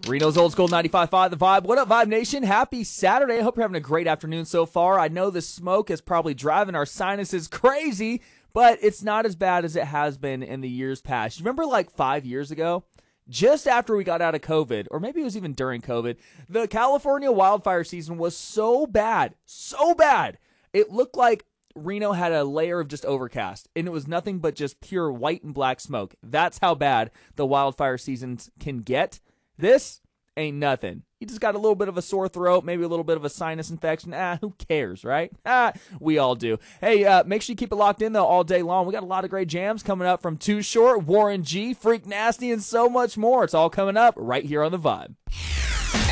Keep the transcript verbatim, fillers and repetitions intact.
Reno's Old School ninety-five point five, The Vibe. What up, Vibe Nation? Happy Saturday. I hope you're having a great afternoon so far. I know the smoke is probably driving our sinuses crazy, but it's not as bad as it has been in the years past. You remember like five years ago, just after we got out of COVID, or maybe it was even during COVID, the California wildfire season was so bad, so bad. It looked like Reno had a layer of just overcast, and it was nothing but just pure white and black smoke. That's how bad the wildfire seasons can get. This ain't nothing. You just got a little bit of a sore throat, maybe a little bit of a sinus infection. Ah, who cares, right? Ah, we all do. Hey, uh, make sure you keep it locked in, though, all day long. We got a lot of great jams coming up from Too Short, Warren G, Freak Nasty, and so much more. It's all coming up right here on The Vibe.